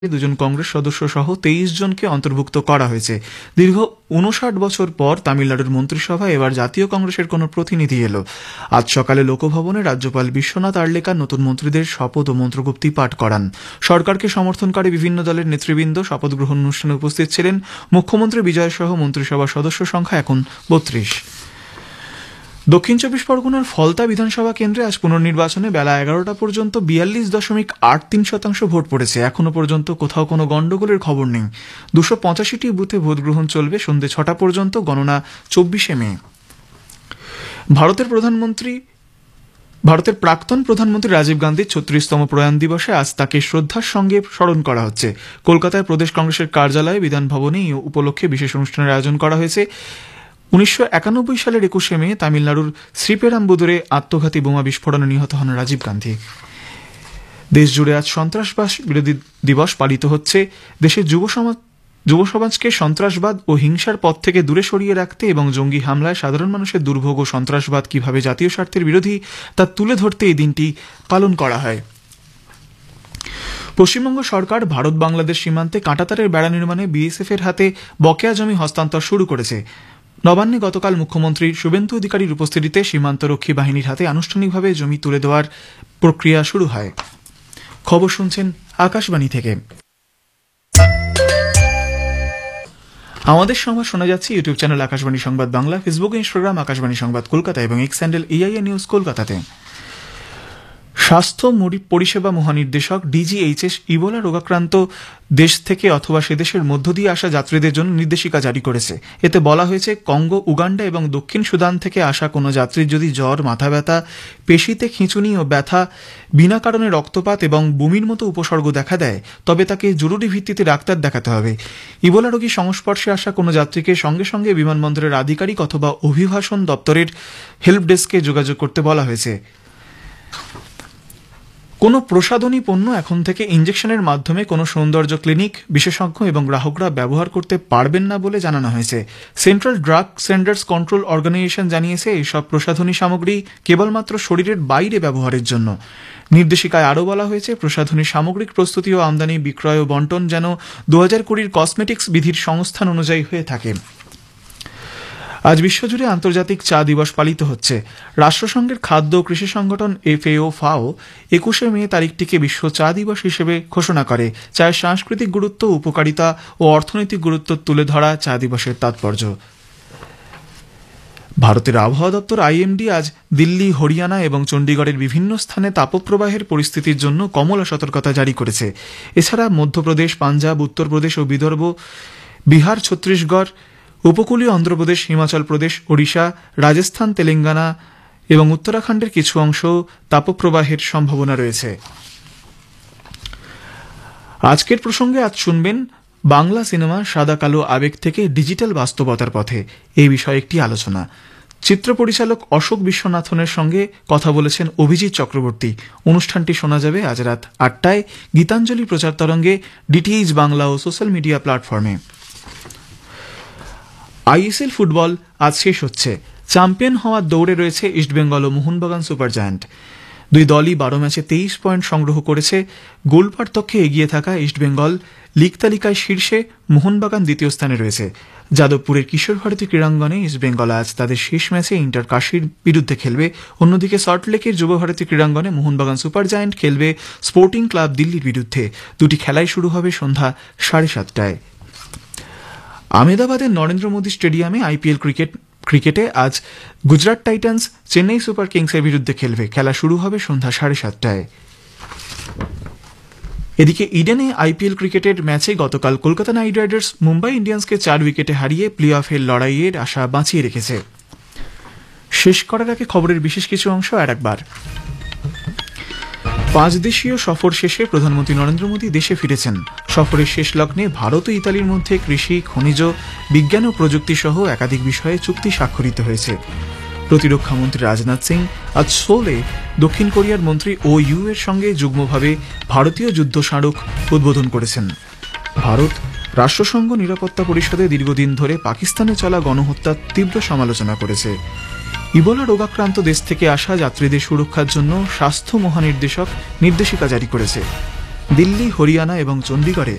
দুজন কংগ্রেস সদস্য সহ 23 জনকে অন্তর্ভুক্ত করা হয়েছে। দীর্ঘ 59 বছর পর তামিলনাড়ুর মন্ত্রিসভায় এবার জাতীয় কংগ্রেসের কোনো প্রতিনিধি এলো। আজ সকালে লোকভবনে রাজ্যপাল বিশ্বনাথ আর্লেকার নতুন মন্ত্রীদের শপথ ও মন্ত্রগুপ্তি পাঠ করান। সরকারকে সমর্থনকারী বিভিন্ন দলের নেতৃবৃন্দ শপথ গ্রহণ অনুষ্ঠানে উপস্থিত ছিলেন। মুখ্যমন্ত্রী বিজয় সহ মন্ত্রিসভার সদস্য সংখ্যা এখন 32। দক্ষিণ চব্বিশ পরগনার ফলতা বিধানসভা কেন্দ্রে আজ পুনর্নির্বাচনে বেলা 11টা পর্যন্ত 42.83% ভোট পড়েছে। এখনো পর্যন্ত কোথাও কোনো গন্ডগোলের খবর নেই। 285টি বুথে ভোট গ্রহণ চলবে সন্ধ্যে 6টা পর্যন্ত। গণনা 24শে মে। ভারতের প্রাক্তন প্রধানমন্ত্রী রাজীব গান্ধীর 36তম প্রয়াণ দিবসে আজ তাকে শ্রদ্ধার সঙ্গে স্মরণ করা হচ্ছে। কলকাতায় প্রদেশ কংগ্রেসের কার্যালয়ে বিধান ভবনে এই উপলক্ষে বিশেষ অনুষ্ঠানের আয়োজন করা হয়েছে। 1991 সালের 21শে মে তামিলনাড়ুর শ্রীপেরাম্বুদুরে আত্মঘাতী বোমা বিস্ফোরণে নিহত হন রাজীব গান্ধী। দেশজুড়ে আজ সন্ত্রাসবাদ বিরোধী দিবস পালিত হচ্ছে। দেশের যুব সমাজকে সন্ত্রাসবাদ ও হিংসার পথ থেকে দূরে সরিয়ে রাখতে এবং জঙ্গি হামলায় সাধারণ মানুষের দুর্ভোগ ও সন্ত্রাসবাদ কিভাবে জাতীয় স্বার্থের বিরোধী তা তুলে ধরতে এই দিনটি পালন করা হয়। পশ্চিমবঙ্গ সরকার ভারত বাংলাদেশ সীমান্তে কাঁটাতারের বেড়া নির্মাণে বিএসএফ এর হাতে বকেয়া জমি হস্তান্তর শুরু করেছে। নবান্নে গতকাল মুখ্যমন্ত্রী শুভেন্দু অধিকারীর উপস্থিতিতে সীমান্তরক্ষী বাহিনীর হাতে আনুষ্ঠানিকভাবে জমি তুলে দেওয়ার প্রক্রিয়া শুরু হয়। খবর শুনছেন আকাশবাণী থেকে। আমাদের সংবাদ শোনা যাচ্ছে ইউটিউব চ্যানেল আকাশবাণী সংবাদ বাংলা, ফেসবুক, ইনস্টাগ্রাম আকাশবাণী সংবাদ কলকাতা এবং এক্স হ্যান্ডেল এআইএ নিউজ কলকাতাতে। স্বাস্থ্য পরিষেবা মহানির্দেশক ডিজিএইচএস ইবোলা রোগাক্রান্ত দেশ থেকে অথবা সে দেশের মধ্য দিয়ে আসা যাত্রীদের জন্য নির্দেশিকা জারি করেছে। এতে বলা হয়েছে, কঙ্গো, উগান্ডা এবং দক্ষিণ সুদান থেকে আসা কোনো যাত্রীর যদি জ্বর, মাথা ব্যথা, পেশিতে খিঁচুনি ও ব্যথা, বিনা কারণে রক্তপাত এবং বমির মতো উপসর্গ দেখা দেয়, তবে তাকে জরুরি ভিত্তিতে ডাক্তার দেখাতে হবে। ইবোলা রোগীর সংস্পর্শে আসা কোনো যাত্রীকে সঙ্গে সঙ্গে বিমানবন্দরের আধিকারিক অথবা অভিবাসন দপ্তরের হেল্প ডেস্কে যোগাযোগ করতে বলা হয়েছে। কোনো প্রসাধনী পণ্য এখন থেকে ইঞ্জেকশনের মাধ্যমে কোনো সৌন্দর্য ক্লিনিক, বিশেষজ্ঞ এবং গ্রাহকরা ব্যবহার করতে পারবেন না বলে জানানো হয়েছে। Central drug standards control organisation জানিয়েছে, এইসব প্রসাধনী সামগ্রী কেবলমাত্র শরীরের বাইরে ব্যবহারের জন্য। নির্দেশিকায় আরও বলা হয়েছে, প্রসাধনী সামগ্রিক প্রস্তুতি ও আমদানি, বিক্রয় ও বন্টন যেন 2020 কসমেটিক্স বিধির সংস্থান অনুযায়ী হয়ে থাকে। আজ বিশ্বজুড়ে আন্তর্জাতিক চা দিবস পালিত হচ্ছে। রাষ্ট্রসংঘের খাদ্য ও কৃষি সংগঠন FAO 21শে মে তারিখটিকে বিশ্ব চা দিবস হিসেবে ঘোষণা করে। চায়ের সাংস্কৃতিক গুরুত্ব, উপকারিতা ও অর্থনৈতিক গুরুত্ব তুলে ধরা চা দিবসের তাৎপর্য। ভারতের আবহাওয়া দপ্তর IMD আজ দিল্লি, হরিয়ানা এবং চণ্ডীগড়ের বিভিন্ন স্থানে তাপপ্রবাহের পরিস্থিতির জন্য কমলা সতর্কতা জারি করেছে। এছাড়া মধ্যপ্রদেশ, পাঞ্জাব, উত্তরপ্রদেশ ও বিদর্ভ, বিহার, ছত্তিশগড়, উপকূলীয় অন্ধ্রপ্রদেশ, হিমাচল প্রদেশ, ওড়িশা, রাজস্থান, তেলেঙ্গানা এবং উত্তরাখণ্ডের কিছু অংশ তাপপ্রবাহের সম্ভাবনা রয়েছে। আজকের প্রসঙ্গে আজ শুনবেন, বাংলা সিনেমা সাদা কালো আবেগ থেকে ডিজিটাল বাস্তবতার পথে, এই বিষয়ে একটি আলোচনা। চিত্র পরিচালক অশোক বিশ্বনাথনের সঙ্গে কথা বলেছেন অভিজিৎ চক্রবর্তী। অনুষ্ঠানটি শোনা যাবে আজ রাত 8টায় গীতাঞ্জলি প্রচার তরঙ্গে, ডিটিএইচ বাংলা ও সোশ্যাল মিডিয়া প্ল্যাটফর্মে। ISL ফুটবল আজ শেষ হচ্ছে। চ্যাম্পিয়ন হওয়ার দৌড়ে রয়েছে ইস্টবেঙ্গল ও মোহনবাগান সুপার জায়ান্ট। দুই দলই 12 ম্যাচে 23 পয়েন্ট সংগ্রহ করেছে। গোল পার্থক্যে এগিয়ে থাকা ইস্টবেঙ্গল লিগ তালিকায় শীর্ষে, মোহনবাগান দ্বিতীয় স্থানে রয়েছে। যাদবপুরের কিশোর ভারতী ক্রীড়াঙ্গনে ইস্টবেঙ্গল আজ তাদের শেষ ম্যাচে ইন্টার কাশীর বিরুদ্ধে খেলবে। অন্যদিকে সল্টলেকের যুব ভারতী ক্রীড়াঙ্গনে মোহনবাগান সুপার জায়ান্ট খেলবে স্পোর্টিং ক্লাব দিল্লির বিরুদ্ধে। দুটি খেলাই শুরু হবে সন্ধ্যা 7:30টায়। আহমেদাবাদের নরেন্দ্র মোদী স্টেডিয়ামে IPL ক্রিকেটে আজ গুজরাট টাইটান্স চেন্নাই সুপার কিংসের বিরুদ্ধে খেলবে। খেলা শুরু হবে সন্ধ্যা 7:30টায়। এদিকে ইডেনে IPL ক্রিকেটের ম্যাচে গতকাল কলকাতা নাইট রাইডার্স মুম্বাই ইন্ডিয়ান্সকে 4 উইকেটে হারিয়ে প্লে অফের লড়াইয়ের আশা বাঁচিয়ে রেখেছে। শেষ করার আগে খবরের বিশেষ কিছু অংশ আরেকবার। 5 দেশীয় সফর শেষে প্রধানমন্ত্রী নরেন্দ্র মোদী দেশে ফিরেছেন। সফরের শেষ লগ্নে ভারত ও ইতালির মধ্যে কৃষি, খনিজ, বিজ্ঞান ও প্রযুক্তি সহ একাধিক বিষয়ে চুক্তি স্বাক্ষরিত হয়েছে। প্রতিরক্ষা মন্ত্রী রাজনাথ সিং আজ সোলে দক্ষিণ কোরিয়ার মন্ত্রী ইউ এর সঙ্গে যুগ্মভাবে ভারতীয় যুদ্ধ স্মারক উদ্বোধন করেছেন। ভারত রাষ্ট্রসংঘ নিরাপত্তা পরিষদে দীর্ঘদিন ধরে পাকিস্তানে চলা গণহত্যার তীব্র সমালোচনা করেছে। ইবোলা রোগাক্রান্ত দেশ থেকে আসা যাত্রীদের সুরক্ষার জন্য স্বাস্থ্য মহানির্দেশক নির্দেশিকা জারি করেছে। দিল্লি, হরিয়ানা এবং চণ্ডীগড়ে